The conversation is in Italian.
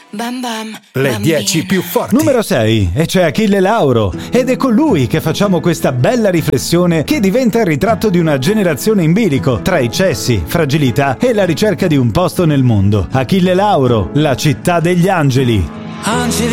Bam bam. Le bambina. 10 più forti. Numero 6, e c'è Achille Lauro, ed è con lui che facciamo questa bella riflessione che diventa il ritratto di una generazione in bilico tra eccessi, fragilità e la ricerca di un posto nel mondo. Achille Lauro, La città degli angeli. Angeli